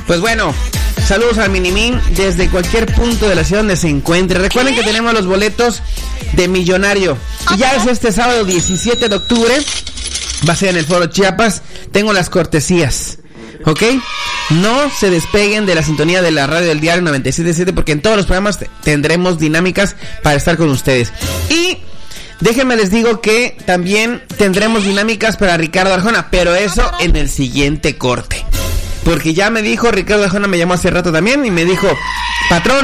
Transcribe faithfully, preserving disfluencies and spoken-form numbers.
Pues bueno, saludos al Minimín desde cualquier punto de la ciudad donde se encuentre. Recuerden que tenemos los boletos de Millonario. Y ya es este sábado diecisiete de octubre. Va a ser en el Foro Chiapas. Tengo las cortesías, ¿ok? No se despeguen de la sintonía de la radio del diario noventa y siete punto siete, porque en todos los programas t- tendremos dinámicas para estar con ustedes. Y déjenme les digo que también tendremos dinámicas para Ricardo Arjona, pero eso en el siguiente corte. Porque ya me dijo, Ricardo Arjona me llamó hace rato también y me dijo: patrón,